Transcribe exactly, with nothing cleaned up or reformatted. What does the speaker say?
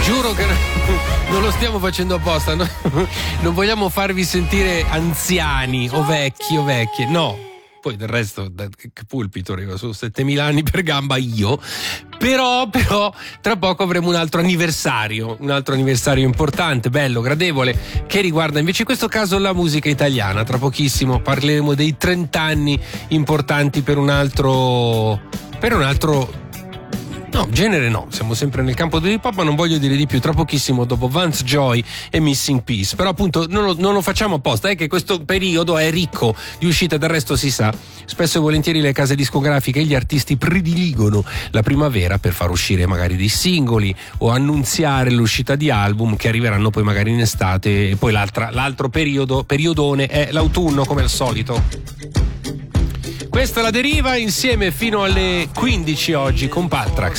giuro che non lo stiamo facendo apposta, no? Non vogliamo farvi sentire anziani o vecchi o vecchie, no. Poi del resto, che pulpito, arriva su settemila anni per gamba io. Però, però, tra poco avremo un altro anniversario, un altro anniversario importante, bello, gradevole, che riguarda invece in questo caso la musica italiana. Tra pochissimo parleremo dei trenta anni importanti per un altro, per un altro, no, genere no, siamo sempre nel campo dell'hip hop, ma non voglio dire di più. Tra pochissimo, dopo Vance Joy e Missing Piece. Però appunto non lo, non lo facciamo apposta, è che questo periodo è ricco di uscite, del resto si sa. Spesso e volentieri le case discografiche e gli artisti prediligono la primavera per far uscire magari dei singoli o annunziare l'uscita di album che arriveranno poi magari in estate, e poi l'altra, l'altro periodo, periodone è l'autunno, come al solito. Questa è La Deriva, insieme fino alle quindici oggi con Paltrax.